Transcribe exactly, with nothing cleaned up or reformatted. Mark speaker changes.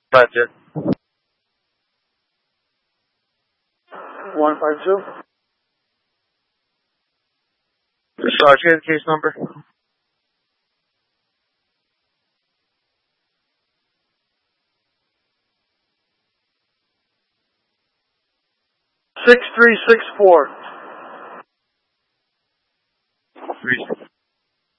Speaker 1: Roger.
Speaker 2: one five two.
Speaker 1: Sarge, you have the case number?
Speaker 2: six three six four.